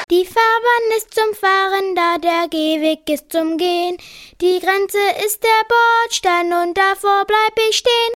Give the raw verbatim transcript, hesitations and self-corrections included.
Die Fahrbahn ist zum Fahren da, der Gehweg ist zum Gehen. Die Grenze ist der Bordstein und davor bleib ich stehen.